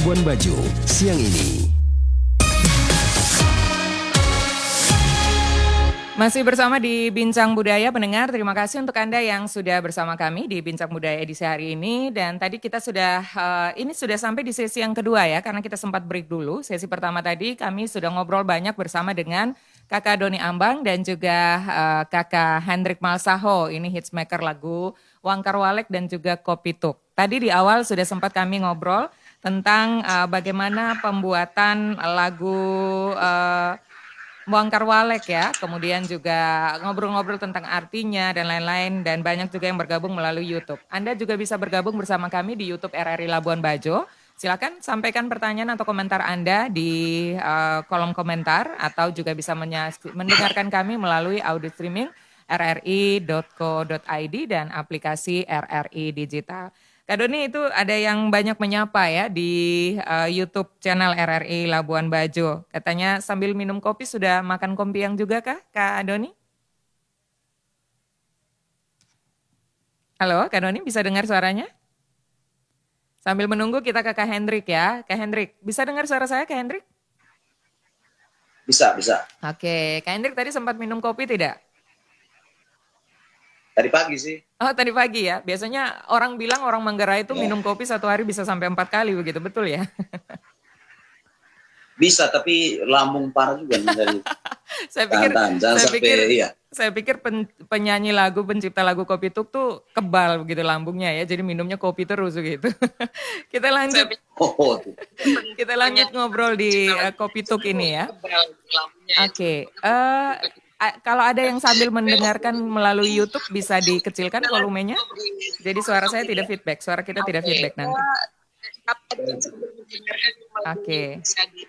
Labuan Bajo siang ini. Masih bersama di Bincang Budaya, pendengar. Terima kasih untuk Anda yang sudah bersama kami di Bincang Budaya edisi hari ini. Dan tadi kita sudah, ini sudah sampai di sesi yang kedua ya, karena kita sempat break dulu. Sesi pertama tadi kami sudah ngobrol banyak bersama dengan Kakak Doni Ambang dan juga Kakak Hendrik Malsaho. Ini hitsmaker lagu Wangkar Walek dan juga Kopi Tuk. Tadi di awal sudah sempat kami ngobrol tentang bagaimana pembuatan lagu Wangkar Walek ya, kemudian juga ngobrol-ngobrol tentang artinya dan lain-lain, dan banyak juga yang bergabung melalui YouTube. Anda juga bisa bergabung bersama kami di YouTube RRI Labuan Bajo. Silakan sampaikan pertanyaan atau komentar Anda di kolom komentar, atau juga bisa mendengarkan kami melalui audio streaming rri.co.id dan aplikasi RRI Digital. Kak Doni, itu ada yang banyak menyapa ya di YouTube channel RRI Labuan Bajo. Katanya sambil minum kopi sudah makan kompiang juga kah Kak Doni? Halo Kak Doni, bisa dengar suaranya? Sambil menunggu kita ke Kak Hendrik ya. Kak Hendrik, bisa dengar suara saya Kak Hendrik? Bisa. Oke, Kak Hendrik tadi sempat minum kopi tidak? Tadi pagi sih. Oh, tadi pagi ya. Biasanya orang bilang orang Manggarai itu minum kopi satu hari bisa sampai 4 kali begitu, betul ya? Bisa, tapi lambung parah juga dari saya pikir penyanyi lagu, pencipta lagu Kopi Tuk tuh kebal begitu lambungnya ya, jadi minumnya kopi terus gitu. Kita lanjut. Kita lanjut ngobrol di Kopi Tuk ini ya. Oke. Kalau ada yang sambil mendengarkan melalui YouTube bisa dikecilkan volumenya. Jadi suara saya tidak feedback, suara kita tidak feedback nanti. Oke.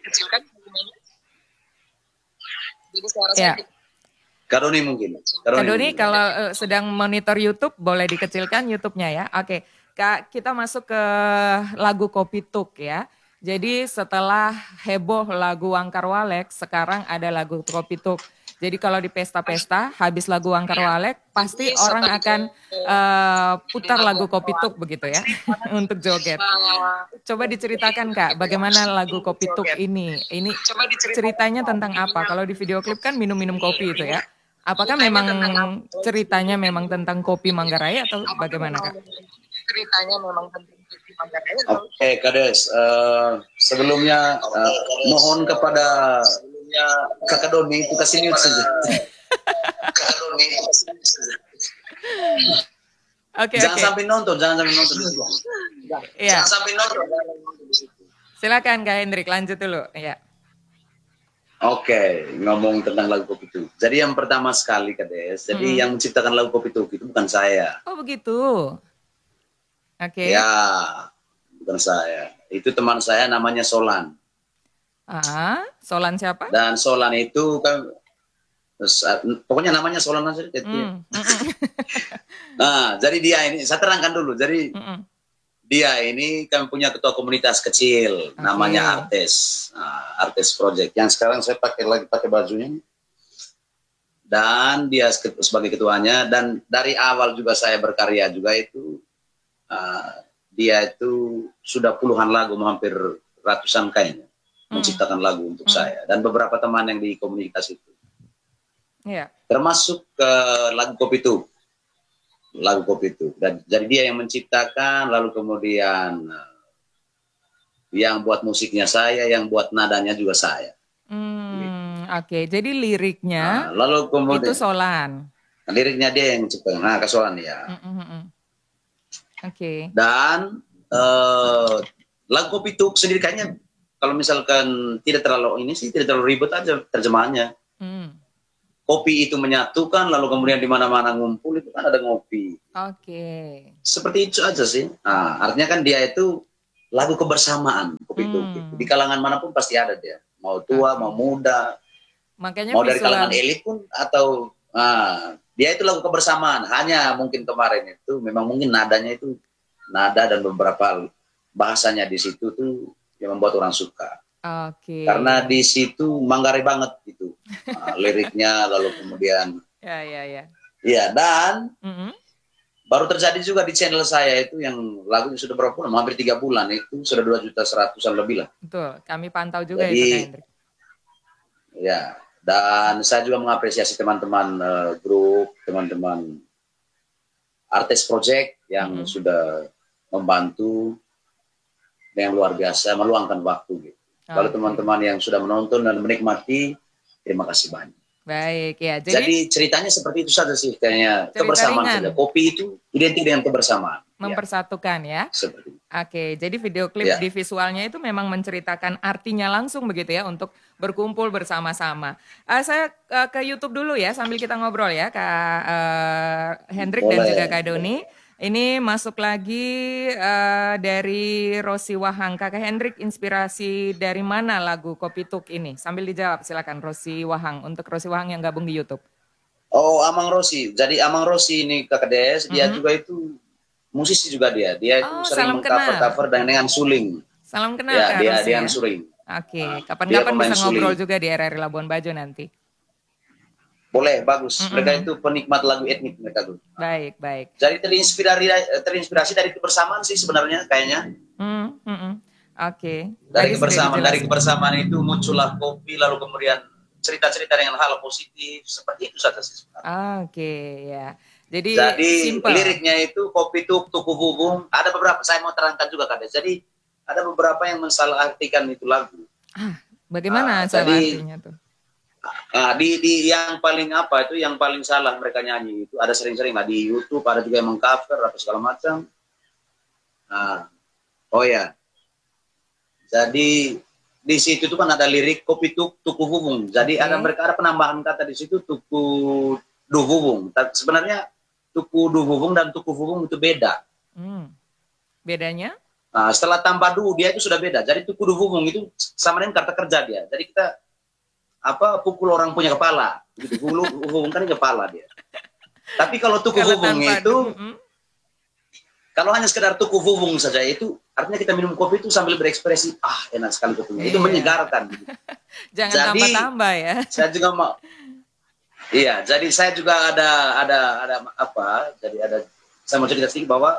Ya. Kak Doni mungkin. Kak Doni kalau sedang monitor YouTube boleh dikecilkan YouTube-nya ya. Oke. Kak, kita masuk ke lagu Kopi Tuk ya. Jadi setelah heboh lagu Wangkar Walek, sekarang ada lagu Kopi Tuk. Jadi kalau di pesta-pesta, habis lagu Wangkar Walek, pasti orang akan putar lagu Kopi Tuk begitu ya, untuk joget. Coba diceritakan Kak, bagaimana lagu Kopi Tuk ini? Ini ceritanya tentang apa? Kalau di video klip kan minum-minum kopi itu ya. Apakah memang ceritanya memang tentang kopi Manggarai atau bagaimana Kak? Ceritanya memang tentang kopi Manggarai. Oke, Kades. Sebelumnya mohon kepada Kakak Doni itu kasih mute saja. Jangan sampai nonton. Iya. Jangan sampai nonton. Silakan Kak Hendrik, lanjut dulu. Ya. Oke, ngomong tentang lagu Kopi Tuk. Jadi yang pertama sekali Kades, jadi yang menciptakan lagu Kopi Tuk itu bukan saya. Oh begitu. Oke. Ya, bukan saya. Itu teman saya namanya Solan. Solan siapa? Dan Solan itu kan, pokoknya namanya Solan aja. Nah, jadi dia ini, saya terangkan dulu. Jadi dia ini kan punya ketua komunitas kecil, namanya Artes, Artes Project. Yang sekarang saya pakai bajunya. Dan dia sebagai ketuanya. Dan dari awal juga saya berkarya juga itu. Dia itu sudah puluhan lagu, hampir ratusan kayaknya. Menciptakan lagu untuk saya dan beberapa teman yang di komunitas itu, termasuk lagu Kopi Tuk, dan jadi dia yang menciptakan, lalu kemudian yang buat musiknya saya, yang buat nadanya juga saya. Oke, jadi liriknya lalu kemudian itu Solan, liriknya dia yang menciptakan, ke Solan ya. Oke. Dan lagu Kopi Tuk sendiri kayaknya kalau misalkan tidak terlalu ribet aja terjemahannya. Kopi itu menyatukan, lalu kemudian di mana-mana ngumpul itu kan ada ngopi. Oke. Seperti itu aja sih. Nah, artinya kan dia itu lagu kebersamaan Kopi Tuk. Di kalangan manapun pasti ada dia. Mau tua, mau muda. Makanya mau dari kalangan elit pun atau dia itu lagu kebersamaan. Hanya mungkin kemarin itu memang mungkin nadanya itu nada dan beberapa bahasanya di situ tuh yang membuat orang suka. Karena di situ Manggarai banget gitu. Liriknya lalu kemudian ya. Iya, dan baru terjadi juga di channel saya itu yang lagunya sudah berapa bulan, hampir 3 bulan itu sudah 2.100.000 lebih lah. Betul, kami pantau juga itu Kak Jadi Hendrik. ya, dan saya juga mengapresiasi teman-teman grup, teman-teman artis project yang sudah membantu dengan luar biasa meluangkan waktu gitu. Kalau teman-teman yang sudah menonton dan menikmati, terima kasih banyak. Baik ya. Jadi ceritanya seperti itu saja sih, kayaknya kebersamaan saja. Kopi itu identik dengan kebersamaan. Mempersatukan ya. Seperti itu. Oke, jadi video klip di visualnya itu memang menceritakan artinya langsung begitu ya untuk berkumpul bersama-sama. Saya ke YouTube dulu ya sambil kita ngobrol ya Kak Hendrik dan juga Kak Doni. Ini masuk lagi dari Rosi Wahang. Kakak Hendrik, inspirasi dari mana lagu Kopi Tuk ini? Sambil dijawab silakan Rosi Wahang, untuk Rosi Wahang yang gabung di YouTube. Oh, Amang Rosi. Jadi Amang Rosi ini Kakak Des, dia juga itu musisi juga dia. Dia itu sering mengcover-cover dengan suling. Salam kenal ya, Kak dia Rosi dia ya? suling. Oke, kapan-kapan bisa ngobrol juga di RRI Labuan Bajo nanti. Boleh, bagus. Mereka itu penikmat lagu etnik mereka tuh. Baik, baik. Jadi terinspirasi dari kebersamaan sih sebenarnya kayaknya. Oke. Dari kebersamaan itu muncullah kopi, lalu kemudian cerita-cerita dengan hal positif seperti itu saja sih sebenarnya. Oke, ya. Jadi simple. Liriknya itu Kopi Tuk, Tuku Bubung. Ada beberapa, saya mau terangkan juga Kak Des. Jadi ada beberapa yang mensalahartikan itu lagu. Bagaimana salah artinya tuh? Di yang paling yang paling salah mereka nyanyi itu ada sering-sering lah di YouTube, ada juga yang mengcover atau segala macam. Oh ya, jadi di situ tuh kan ada lirik Kopi Tuk, Tuku Bubung. Jadi mereka ada penambahan kata di situ Tuku Duhubung. Sebenarnya Tuku Duhubung dan Tuku Bubung itu beda. Bedanya? Nah, setelah tambah du dia itu sudah beda. Jadi Tuku Duhubung itu sama dengan kata kerja dia. Jadi kita pukul orang punya kepala, gitu. Hubung kan kepala dia. Tapi kalau tuku hubung itu, kalau hanya sekedar tuku hubung saja itu, artinya kita minum kopi itu sambil berekspresi, enak sekali kopinya. Itu menyegarkan. Gitu. Jangan tambah-tambah ya. Saya juga mau, iya. Jadi saya juga saya mau cerita sedikit bahwa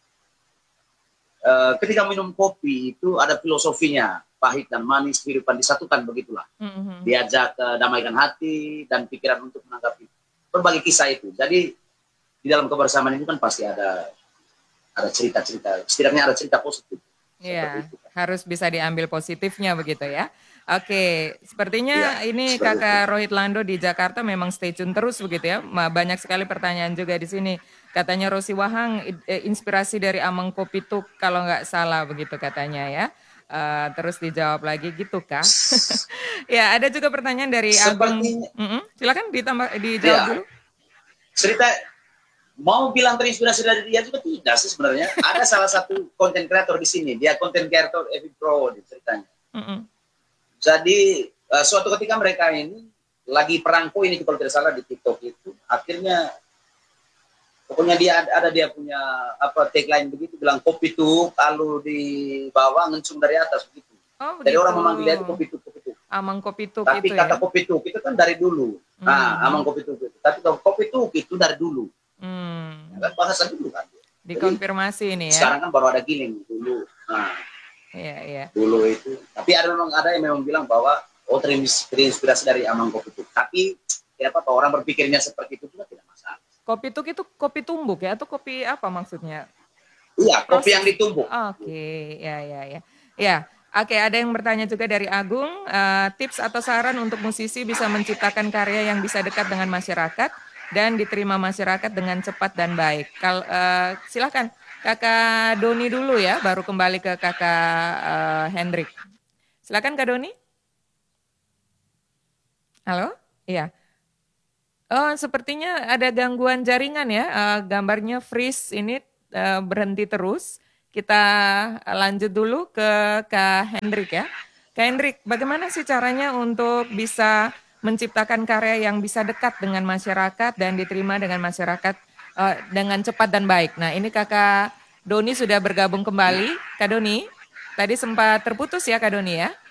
ketika minum kopi itu ada filosofinya. Pahit dan manis, kehidupan disatukan, begitulah. Diajak damaikan hati dan pikiran untuk menanggapi berbagai kisah itu. Jadi di dalam kebersamaan itu kan pasti ada cerita-cerita, setidaknya ada cerita positif. Iya, harus bisa diambil positifnya begitu ya. Oke, sepertinya ini Kakak Rohit Lando di Jakarta memang stay tune terus begitu ya. Banyak sekali pertanyaan juga di sini. Katanya Rosi Wahang inspirasi dari Amang Kopi Tuk kalau nggak salah begitu katanya ya. Terus dijawab lagi gitu kah? Ya, ada juga pertanyaan dari Agung. Silakan dijawab dulu. Cerita mau bilang terinspirasi dari dia juga tidak sih sebenarnya. Ada salah satu konten kreator di sini, dia konten kreator Evi Pro di ceritanya. Jadi suatu ketika mereka ini lagi perangko ini kalau tidak salah di TikTok itu, akhirnya pokoknya dia punya tagline begitu, bilang Kopi Tuk, lalu di bawah ngencung dari atas begitu. Jadi orang memanggil dia itu Kopi Tuk, Kopi Tuk. Amang Kopi Tuk tapi itu kata ya? Kopi Tuk itu kan dari dulu. Amang Kopi Tuk itu. Tapi kalau Kopi Tuk itu dari dulu. Kan bahasa dulu kan. Dikonfirmasi ini ya. Sekarang kan baru ada giling dulu. Iya. Dulu itu. Tapi ada yang memang bilang bahwa terinspirasi dari Amang Kopi Tuk. Tapi tidak apa-apa, orang berpikirnya seperti itu juga tidak masalah. Kopi Tuk itu kopi tumbuk ya atau kopi apa maksudnya? Iya, kopi yang ditumbuk. Oke, ya. Ya, oke, ada yang bertanya juga dari Agung, tips atau saran untuk musisi bisa menciptakan karya yang bisa dekat dengan masyarakat dan diterima masyarakat dengan cepat dan baik. Silakan Kakak Doni dulu ya, baru kembali ke Kakak Hendrik. Silakan Kak Doni. Halo? Iya. Oh, sepertinya ada gangguan jaringan ya. Gambarnya freeze ini berhenti terus. Kita lanjut dulu ke Kak Hendrik ya. Kak Hendrik, bagaimana sih caranya untuk bisa menciptakan karya yang bisa dekat dengan masyarakat dan diterima dengan masyarakat dengan cepat dan baik? Nah, ini Kakak Doni sudah bergabung kembali. Kak Doni, tadi sempat terputus ya Kak Doni ya?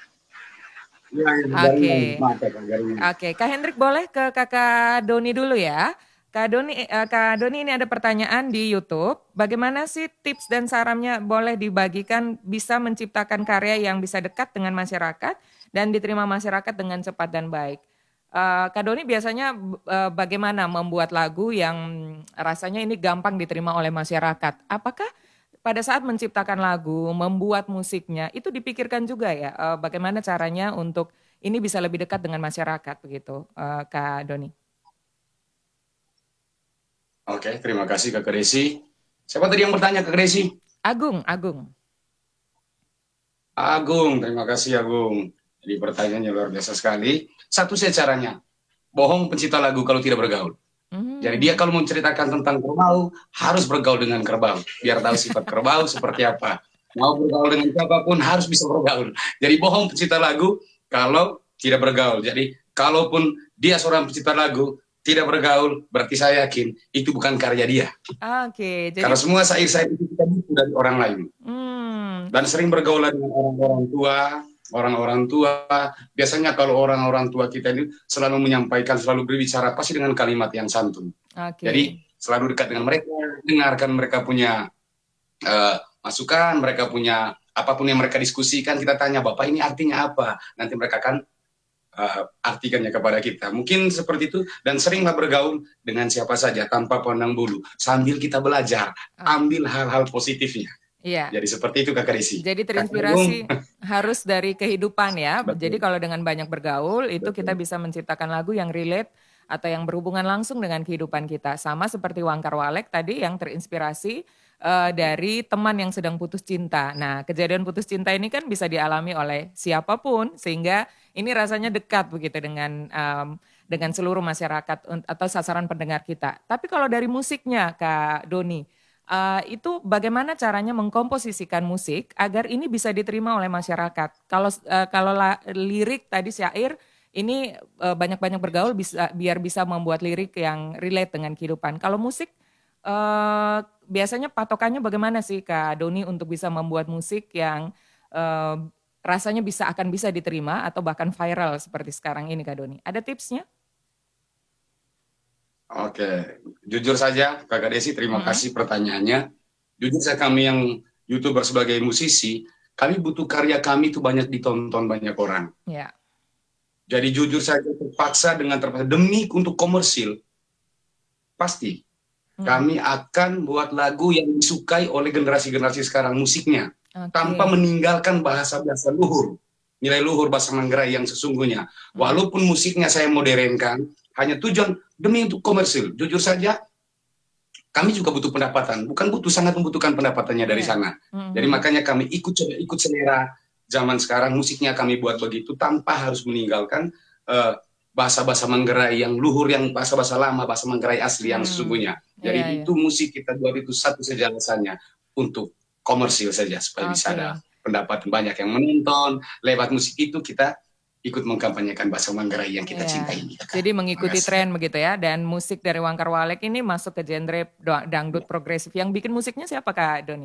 Oke, Kak Hendrik boleh ke Kakak Doni dulu ya. Kak Doni ini ada pertanyaan di YouTube. Bagaimana sih tips dan sarannya boleh dibagikan bisa menciptakan karya yang bisa dekat dengan masyarakat dan diterima masyarakat dengan cepat dan baik? Kak Doni biasanya bagaimana membuat lagu yang rasanya ini gampang diterima oleh masyarakat? Apakah pada saat menciptakan lagu, membuat musiknya, itu dipikirkan juga ya, bagaimana caranya untuk ini bisa lebih dekat dengan masyarakat begitu, Kak Doni? Oke, terima kasih Kak Desi. Siapa tadi yang bertanya Kak Desi? Agung, Agung. Agung, terima kasih Agung. Jadi pertanyaannya luar biasa sekali. Satu saja caranya, bohong pencipta lagu kalau tidak bergaul. Jadi dia kalau menceritakan tentang kerbau, harus bergaul dengan kerbau. Biar tahu sifat kerbau seperti apa. Mau bergaul dengan siapapun, harus bisa bergaul. Jadi bohong pencipta lagu kalau tidak bergaul. Jadi kalaupun dia seorang pencipta lagu, tidak bergaul, berarti saya yakin itu bukan karya dia. Oke, jadi Karena semua syair-syair itu kita butuh dari orang lain. Dan sering bergaul dengan orang-orang tua. Biasanya kalau orang-orang tua kita ini selalu menyampaikan, selalu berbicara pasti dengan kalimat yang santun. Jadi selalu dekat dengan mereka, dengarkan mereka punya masukan, mereka punya apapun yang mereka diskusikan, kita tanya, Bapak ini artinya apa? Nanti mereka akan artikannya kepada kita. Mungkin seperti itu, dan seringlah bergaul dengan siapa saja tanpa pandang bulu, sambil kita belajar, ambil hal-hal positifnya. Iya. Jadi seperti itu Kak Desi. Jadi terinspirasi harus dari kehidupan ya. Betul. Jadi kalau dengan banyak bergaul itu kita bisa menciptakan lagu yang relate atau yang berhubungan langsung dengan kehidupan kita. Sama seperti Wangkar Walek tadi yang terinspirasi dari teman yang sedang putus cinta. Nah, kejadian putus cinta ini kan bisa dialami oleh siapapun sehingga ini rasanya dekat begitu dengan seluruh masyarakat atau sasaran pendengar kita. Tapi kalau dari musiknya Kak Doni, itu bagaimana caranya mengkomposisikan musik agar ini bisa diterima oleh masyarakat? Kalau lirik tadi syair ini banyak-banyak bergaul biar bisa membuat lirik yang relate dengan kehidupan. Kalau musik biasanya patokannya bagaimana sih Kak Doni untuk bisa membuat musik yang rasanya akan bisa diterima atau bahkan viral seperti sekarang ini Kak Doni? Ada tipsnya? Oke, jujur saja Kak Desi, terima kasih pertanyaannya. Jujur saja kami yang YouTuber sebagai musisi, kami butuh karya kami itu banyak ditonton banyak orang. Ya. Jadi jujur saja terpaksa demi untuk komersil, pasti kami akan buat lagu yang disukai oleh generasi-generasi sekarang musiknya, tanpa meninggalkan bahasa-bahasa luhur, nilai luhur bahasa Manggarai yang sesungguhnya. Walaupun musiknya saya modernkan, hanya tujuan demi untuk komersil. Jujur saja, kami juga butuh pendapatan. Sangat membutuhkan pendapatannya dari sana. Jadi makanya kami ikut selera zaman sekarang, musiknya kami buat begitu tanpa harus meninggalkan bahasa-bahasa Manggarai yang luhur, yang bahasa-bahasa lama, bahasa Manggarai asli yang sesungguhnya. Jadi itu musik kita buat itu satu saja alasannya, untuk komersil saja supaya bisa ada pendapatan banyak yang menonton. Lewat musik itu kita ikut mengkampanyekan bahasa Manggarai yang kita cintai. Jadi mengikuti tren begitu ya. Dan musik dari Wangkar Walek ini masuk ke genre dangdut progresif. Yang bikin musiknya siapa Kak Doni?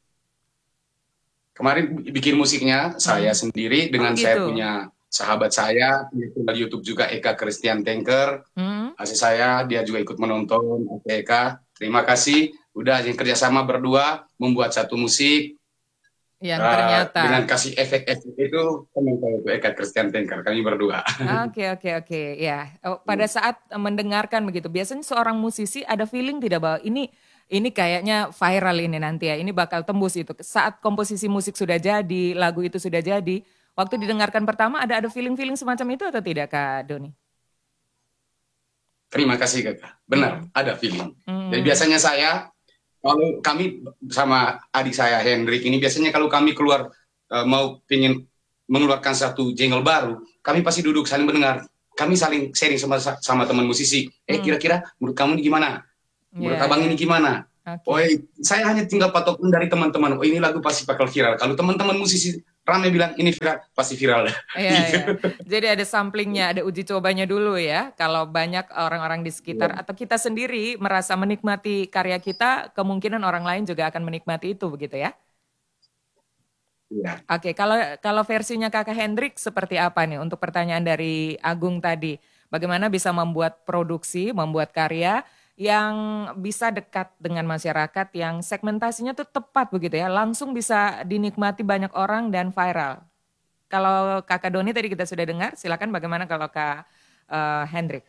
Kemarin bikin musiknya saya sendiri dengan saya punya sahabat saya, di YouTube juga Eka Christian Tanker. Asli saya, dia juga ikut menonton. Oke Eka, terima kasih. Udah kerjasama berdua membuat satu musik. Yang ternyata dengan kasih efek-efek itu Eka Christian Tanker, kami berdua. Oke. Ya, pada saat mendengarkan begitu, biasanya seorang musisi ada feeling tidak bahwa ini kayaknya viral ini nanti ya, ini bakal tembus itu. Saat komposisi musik sudah jadi, lagu itu sudah jadi, waktu didengarkan pertama ada feeling-feeling semacam itu atau tidak Kak Doni? Terima kasih Kakak. Benar, ada feeling. Jadi biasanya kalau kami sama adik saya Hendrik ini biasanya kalau kami keluar mau ingin mengeluarkan satu jingle baru, kami pasti duduk saling mendengar. Kami saling sharing sama teman musisi. Kira-kira menurut kamu ini gimana? Menurut abang ini gimana? Saya hanya tinggal patokan dari teman-teman. Ini lagu pasti bakal viral. Kalau teman-teman musisi ramai bilang ini viral, pasti viral. Iya. Jadi ada samplingnya, ada uji cobanya dulu ya. Kalau banyak orang-orang di sekitar atau kita sendiri merasa menikmati karya kita, kemungkinan orang lain juga akan menikmati itu begitu ya? Iya. Oke, kalau versinya Kakak Hendrik seperti apa nih untuk pertanyaan dari Agung tadi? Bagaimana bisa membuat produksi, membuat karya yang bisa dekat dengan masyarakat, yang segmentasinya tuh tepat begitu ya, langsung bisa dinikmati banyak orang dan viral. Kalau Kakak Doni tadi kita sudah dengar, silakan bagaimana kalau Kak Hendrik?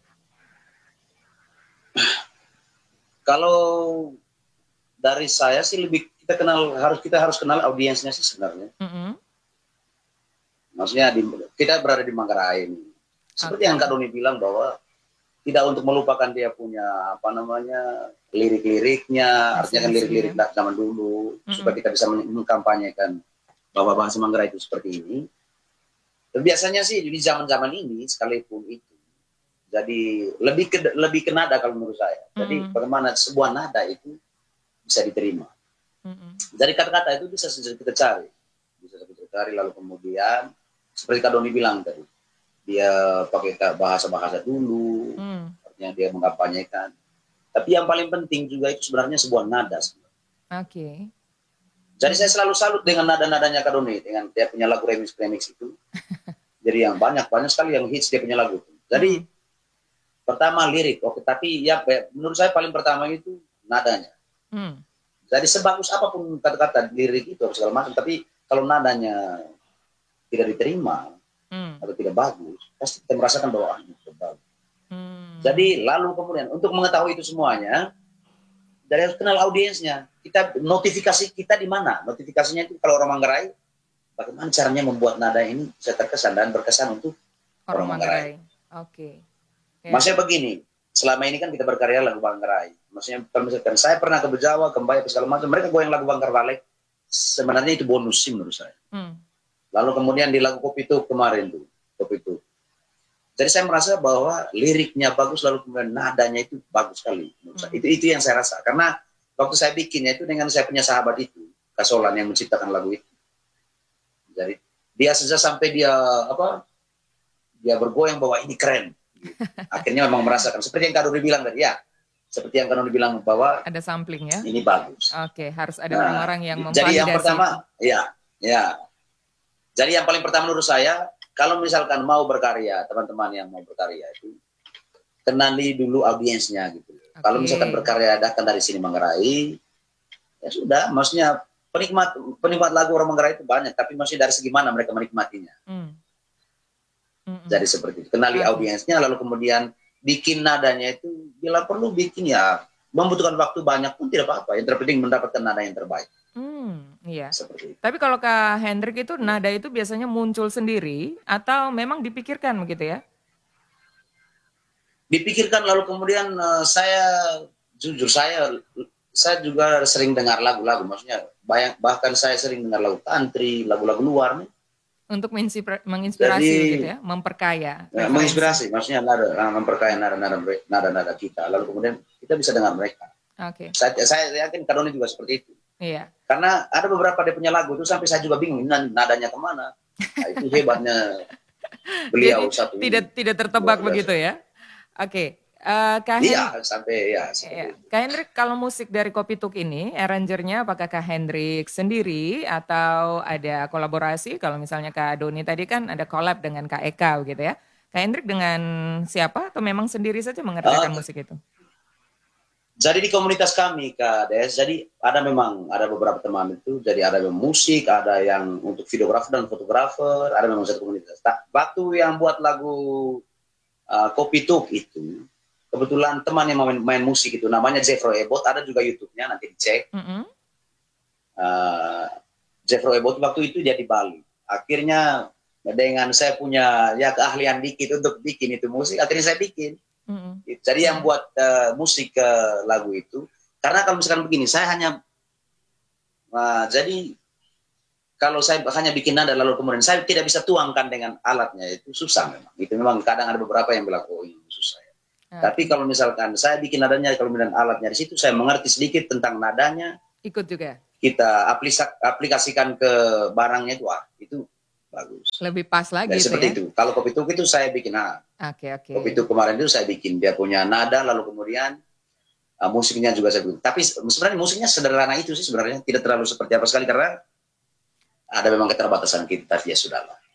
Kalau dari saya sih lebih kita harus kenal audiensnya sih sebenarnya. Maksudnya kita berada di Manggarai ini. Seperti yang Kak Doni bilang bahwa tidak untuk melupakan dia punya lirik-liriknya, artinya kan lirik-lirik zaman dulu, supaya kita bisa mengkampanyekan bahwa bahasa Manggarai itu seperti ini. Dan biasanya sih di zaman-zaman ini sekalipun itu, jadi lebih ke nada kalau menurut saya. Jadi bagaimana sebuah nada itu bisa diterima. Jadi kata-kata itu bisa kita cari, lalu kemudian seperti Kak Doni bilang tadi, dia pakai bahasa-bahasa dulu, artinya dia mengkampanyekan. Tapi yang paling penting juga itu sebenarnya sebuah nada. Oke. Jadi saya selalu salut dengan nada-nadanya Kak Doni, dengan dia punya lagu remix itu. Jadi yang banyak sekali yang hits dia punya lagu itu. Jadi pertama lirik, oke, tapi ya menurut saya paling pertama itu nadanya. Jadi sebagus apapun kata-kata lirik itu segala macam, tapi kalau nadanya tidak diterima atau tidak bagus, pasti kita merasakan bahwa ini tidak bagus. Jadi lalu kemudian untuk mengetahui itu semuanya, dari harus kenal audiensnya. Notifikasi kita di mana? Notifikasinya itu kalau orang Manggarai, bagaimana caranya membuat nada ini bisa terkesan dan berkesan untuk orang Manggarai. Oke. Yeah. Maksudnya begini, selama ini kan kita berkarya lagu Manggarai. Maksudnya kalau misalkan saya pernah ke Bejawa, ke Mbaya, segala macam, mereka goyang lagu Bangkar Balik, sebenarnya itu bonus sih menurut saya. Lalu kemudian di lagu Kopi Tuk kemarin tuh, Kopi Tuk. Jadi saya merasa bahwa liriknya bagus, lalu kemudian nadanya itu bagus sekali. Itu yang saya rasa. Karena waktu saya bikinnya itu dengan saya punya sahabat itu, Kasolan yang menciptakan lagu itu. Jadi dia sejak sampai dia bergoyang bahwa ini keren. Akhirnya memang merasakan. Seperti yang Kak Doni bilang tadi ya. Seperti yang Kak Doni bilang bahwa ada sampling ya. Ini bagus. Oke, harus ada orang-orang yang memvalidasi. Jadi yang pertama, ya. Jadi yang paling pertama menurut saya, kalau misalkan mau berkarya, teman-teman yang mau berkarya itu kenali dulu audiensnya gitu. Okay. Kalau misalkan berkarya datang dari sini Manggarai, ya sudah, maksudnya penikmat lagu orang Manggarai itu banyak, tapi maksudnya dari segi mana mereka menikmatinya. Jadi seperti itu. Kenali audiensnya, lalu kemudian bikin nadanya itu, bila perlu bikin ya, membutuhkan waktu banyak pun tidak apa-apa. Yang terpenting mendapatkan nada yang terbaik. Iya. Seperti itu. Tapi kalau Kak Hendrik itu nada itu biasanya muncul sendiri atau memang dipikirkan begitu ya? Dipikirkan lalu kemudian saya juga sering dengar lagu-lagu, maksudnya bahkan saya sering dengar lagu tantri, lagu-lagu luar nih. Untuk menginspirasi gitu ya, memperkaya. Menginspirasi, maksudnya memperkaya nada-nada kita, lalu kemudian kita bisa dengar mereka. Oke. Saya yakin Kak Doni juga seperti itu. Iya. Karena ada beberapa dia punya lagu itu sampai saya juga bingung nadanya kemana. Nah, itu hebatnya beliau. Jadi, tidak tertebak begitu ya. Oke. Kak Hendrik, kalau musik dari Kopi Tuk ini, arrangernya apakah Kak Hendrik sendiri atau ada kolaborasi? Kalau misalnya Kak Doni tadi kan ada collab dengan Kak Eka gitu ya. Kak Hendrik dengan siapa atau memang sendiri saja mengerjakan musik itu? Jadi di komunitas kami Kak Des, jadi ada beberapa teman itu, jadi ada yang musik, ada yang untuk videografer dan fotografer, ada memang satu komunitas. Waktu yang buat lagu Kopi Tuk itu, kebetulan teman yang main musik itu namanya Jeffro Ebot, ada juga YouTube-nya, nanti dicek. Jeffro Ebot waktu itu dia di Bali. Akhirnya dengan saya punya keahlian dikit untuk bikin itu musik, akhirnya saya bikin. Jadi yang buat musik lagu itu, karena kalau misalkan begini, saya hanya jadi kalau saya hanya bikin nada lalu kemudian saya tidak bisa tuangkan dengan alatnya, itu susah memang. Itu memang kadang ada beberapa yang bilang ini susah. Tapi kalau misalkan saya bikin nadanya, kalau kemudian alatnya di situ, saya mengerti sedikit tentang nadanya. Ikut juga. Kita aplikasikan ke barangnya itu bagus. Lebih pas lagi. Jadi seperti itu. Kalau Kopi Tuk itu saya bikin. Oke. Kopi Tuk kemarin itu saya bikin. Dia punya nada, lalu kemudian musiknya juga saya bikin. Tapi sebenarnya musiknya sederhana itu sih sebenarnya. Tidak terlalu seperti apa sekali karena ada memang keterbatasan kita, ya sudahlah.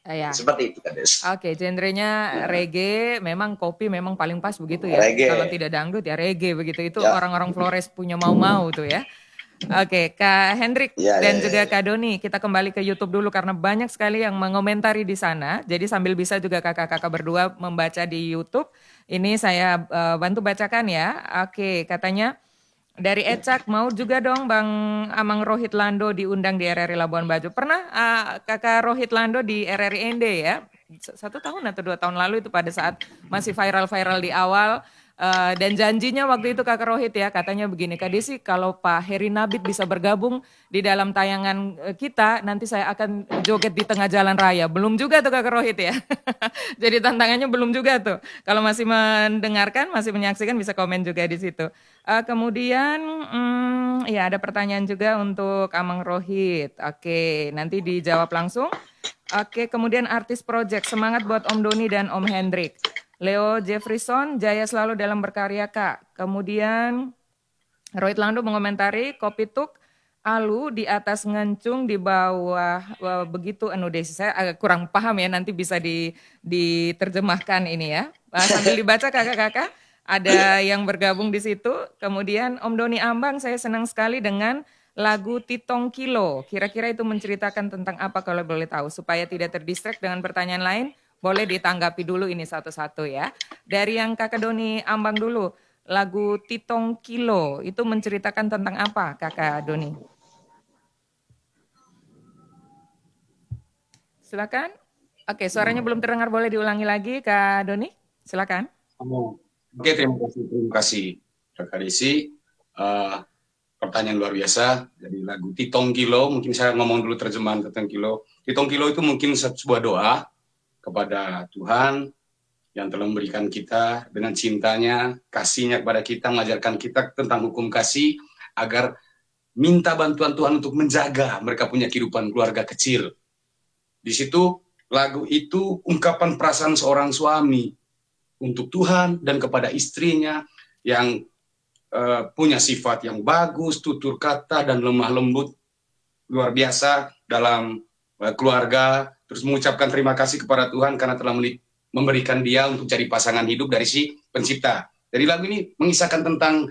Ya. Seperti itu Kades. Oke, genrenya reggae, memang kopi memang paling pas begitu ya. Reggae. Kalau tidak dangdut ya reggae begitu. Itu Ya. orang-orang Flores punya mau-mau tuh ya. Oke, Kak Hendrik dan juga Kak Doni, kita kembali ke YouTube dulu karena banyak sekali yang mengomentari di sana. Jadi sambil bisa juga kakak-kakak berdua membaca di YouTube. Ini saya bantu bacakan ya. Oke, katanya dari Ecak, mau juga dong Bang Amang Rohit Lando diundang di RRI Labuan Bajo. Pernah kakak Rohit Lando di RRI ND ya? 1 tahun atau 2 tahun lalu itu pada saat masih viral-viral di awal. Dan janjinya waktu itu Kakak Rohit ya, katanya begini, Kak Desi kalau Pak Heri Nabit bisa bergabung di dalam tayangan kita, nanti saya akan joget di tengah jalan raya. Belum juga tuh Kakak Rohit ya. Jadi tantangannya belum juga tuh. Kalau masih mendengarkan, masih menyaksikan bisa komen juga di situ. Kemudian ya ada pertanyaan juga untuk Amang Rohit. Oke, nanti dijawab langsung. Oke, kemudian artis project, semangat buat Om Doni dan Om Hendrik. Leo Jefferson, jaya selalu dalam berkarya Kak. Kemudian Rohit Lando mengomentari kopi tuk alu di atas ngencung di bawah begitu anu desi. Saya agak kurang paham ya, nanti bisa diterjemahkan ini ya. Sambil dibaca kakak-kakak, ada yang bergabung di situ. Kemudian Om Doni Ambang, saya senang sekali dengan lagu Titong Kilo. Kira-kira itu menceritakan tentang apa kalau boleh tahu supaya tidak terdistract dengan pertanyaan lain. Boleh ditanggapi dulu ini satu-satu ya. Dari yang Kakak Doni Ambang dulu, lagu Titong Kilo itu menceritakan tentang apa Kakak Doni? Silakan. Oke, suaranya belum terdengar, boleh diulangi lagi Kak Doni? Silakan. Oke, terima kasih Kakak Desi. Pertanyaan luar biasa. Jadi lagu Titong Kilo, mungkin saya ngomong dulu terjemahan Titong Kilo. Titong Kilo itu mungkin sebuah doa kepada Tuhan yang telah memberikan kita dengan cintanya, kasihnya kepada kita, mengajarkan kita tentang hukum kasih, agar minta bantuan Tuhan untuk menjaga mereka punya kehidupan keluarga kecil. Di situ lagu itu ungkapan perasaan seorang suami untuk Tuhan dan kepada istrinya yang punya sifat yang bagus, tutur kata dan lemah lembut luar biasa dalam keluarga. Terus mengucapkan terima kasih kepada Tuhan karena telah memberikan dia untuk jadi pasangan hidup dari si pencipta. Jadi lagu ini mengisahkan tentang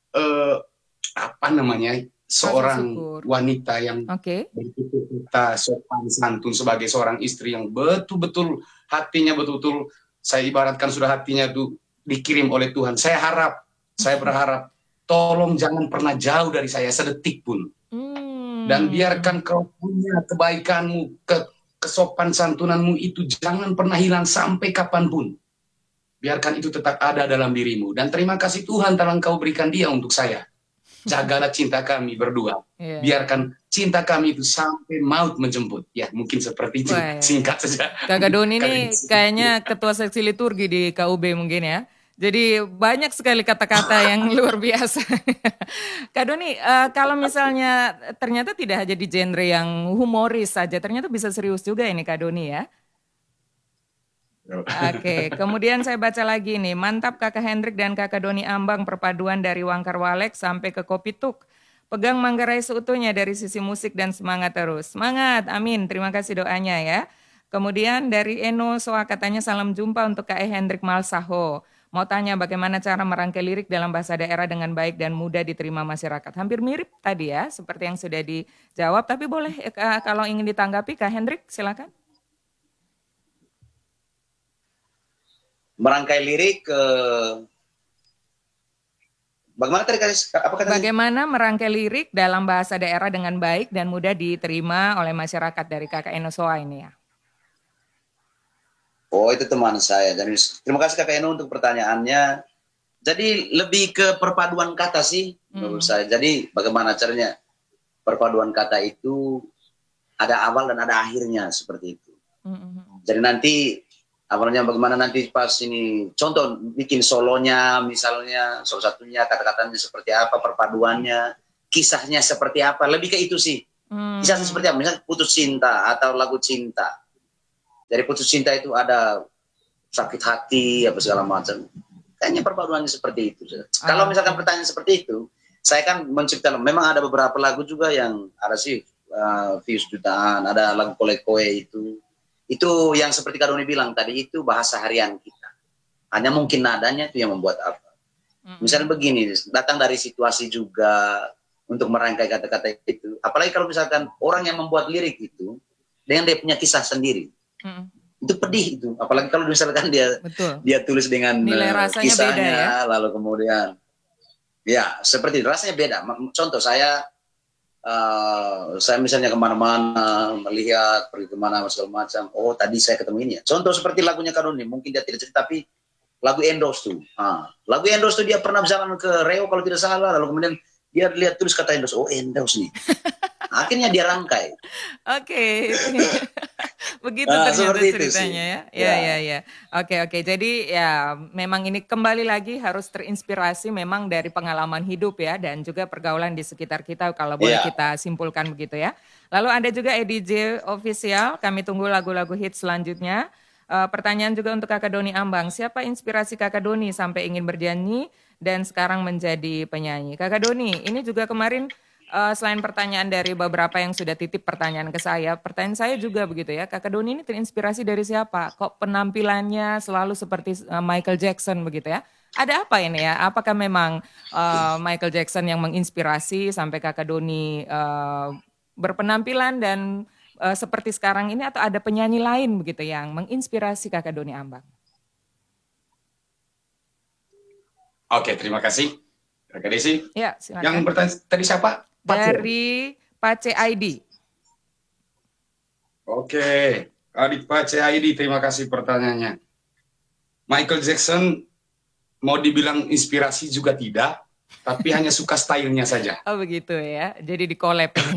seorang wanita yang bertutur kata sopan santun sebagai seorang istri yang betul-betul hatinya betul-betul, saya ibaratkan sudah hatinya itu dikirim oleh Tuhan. Saya berharap tolong jangan pernah jauh dari saya sedetik pun. Dan biarkan kau punya kebaikanmu, kesopan santunanmu itu jangan pernah hilang sampai kapanpun. Biarkan itu tetap ada dalam dirimu. Dan terima kasih Tuhan telah Engkau berikan dia untuk saya. Jagalah cinta kami berdua. Biarkan cinta kami itu sampai maut menjemput. Ya mungkin seperti itu. Singkat saja. Kakak Doni ini kayaknya ketua seksi liturgi di KUB mungkin ya. Jadi banyak sekali kata-kata yang luar biasa. Kak Doni, kalau misalnya ternyata tidak hanya di genre yang humoris saja, ternyata bisa serius juga ini Kak Doni ya. Oke, kemudian saya baca lagi nih, mantap Kakak Hendrik dan Kakak Doni Ambang, perpaduan dari Wangkar Walek sampai ke Kopi Tuk. Pegang Manggarai seutuhnya dari sisi musik dan semangat terus. Semangat, amin, terima kasih doanya ya. Kemudian dari Eno Soa katanya salam jumpa untuk Kak Hendrik Malsaho. Mau tanya bagaimana cara merangkai lirik dalam bahasa daerah dengan baik dan mudah diterima masyarakat. Hampir mirip tadi ya, seperti yang sudah dijawab. Tapi boleh kalau ingin ditanggapi Kak Hendrik, silakan. Merangkai lirik bagaimana tadi bagaimana merangkai lirik dalam bahasa daerah dengan baik dan mudah diterima oleh masyarakat dari Kakak Eno Soa ini ya. Oh, itu teman saya. Jadi terima kasih Kakak Eno untuk pertanyaannya. Jadi lebih ke perpaduan kata sih menurut saya. Jadi bagaimana caranya perpaduan kata itu ada awal dan ada akhirnya seperti itu. Jadi nanti awalnya bagaimana nanti pas ini contoh bikin solonya misalnya salah satunya kata-katanya seperti apa, perpaduannya, kisahnya seperti apa, lebih ke itu sih. Kisahnya seperti apa, misalnya putus cinta atau lagu cinta. Dari putus cinta itu ada sakit hati apa segala macam. Kayaknya perpaduannya seperti itu. Kalau misalkan pertanyaan seperti itu, saya kan menciptakan, memang ada beberapa lagu juga yang ada sih views jutaan, ada lagu Kolekoe itu Itu yang seperti Kak Doni bilang tadi, itu bahasa harian kita. Hanya mungkin nadanya itu yang membuat apa. Misalnya begini, datang dari situasi juga untuk merangkai kata-kata itu. Apalagi kalau misalkan orang yang membuat lirik itu dengan dia punya kisah sendiri. Itu pedih itu. Apalagi kalau misalkan dia tulis dengan nilai rasanya kisahnya, beda ya. lalu kemudian ya seperti itu, rasanya beda. Contoh saya misalnya kemana-mana melihat pergi kemana segala macam. Oh tadi saya ketemu ini ya. Contoh seperti lagunya Kak Doni, mungkin dia tidak cerita tapi lagu Endos tuh. Lagu Endos tuh dia pernah berjalan ke Riau kalau tidak salah, lalu kemudian dia lihat tulis kata Endos, oh Endos nih. Akhirnya dia rangkai. Oke. Begitu ternyata ceritanya ya. Ya. Oke. Jadi ya memang ini kembali lagi harus terinspirasi memang dari pengalaman hidup ya dan juga pergaulan di sekitar kita kalau boleh kita simpulkan begitu ya. Lalu ada juga EDJ Official, kami tunggu lagu-lagu hits selanjutnya. Pertanyaan juga untuk Kakak Doni Ambang, siapa inspirasi Kakak Doni sampai ingin bernyanyi dan sekarang menjadi penyanyi? Kakak Doni, ini juga kemarin selain pertanyaan dari beberapa yang sudah titip pertanyaan ke saya, pertanyaan saya juga begitu ya, Kakak Doni ini terinspirasi dari siapa? Kok penampilannya selalu seperti Michael Jackson begitu ya? Ada apa ini ya? Apakah memang Michael Jackson yang menginspirasi sampai Kakak Doni berpenampilan dan seperti sekarang ini atau ada penyanyi lain begitu yang menginspirasi Kakak Doni Ambang? Oke, terima kasih. Kakak Desi. Ya, silakan. Yang bertanya tadi siapa? Dari Pace ID. Oke, Adik Pace ID, terima kasih pertanyaannya. Michael Jackson mau dibilang inspirasi juga tidak, tapi hanya suka stylenya saja. Oh begitu ya, jadi di collab ini.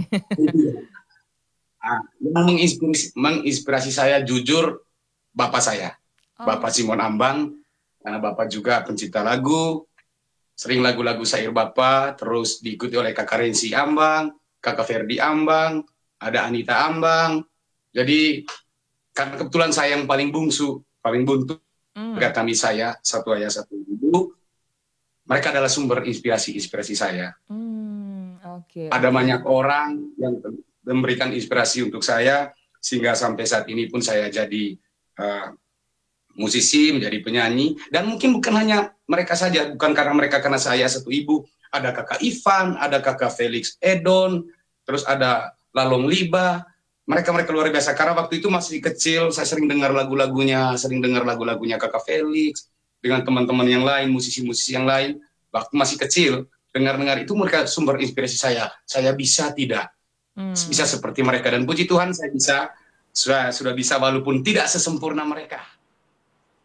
Yang menginspirasi saya jujur bapak saya, Bapak Simon Ambang, karena bapak juga pencipta lagu, sering lagu-lagu syair bapak, terus diikuti oleh Kakak Rensi Ambang, Kakak Ferdi Ambang, ada Anita Ambang. Jadi karena kebetulan saya yang paling bungsu, paling buntu, kami saya satu ayah satu ibu, mereka adalah sumber inspirasi saya. Ada banyak orang yang memberikan inspirasi untuk saya, sehingga sampai saat ini pun saya jadi musisi, menjadi penyanyi, dan mungkin bukan hanya mereka saja, bukan karena mereka, karena saya satu ibu, ada Kakak Ivan, ada Kakak Felix Edon, terus ada Lalong Liba, mereka luar biasa, karena waktu itu masih kecil, saya sering dengar lagunya Kakak Felix, dengan teman-teman yang lain, musisi-musisi yang lain, waktu masih kecil, dengar-dengar itu mereka sumber inspirasi saya bisa tidak, bisa seperti mereka, dan puji Tuhan saya bisa, sudah bisa walaupun tidak sesempurna mereka.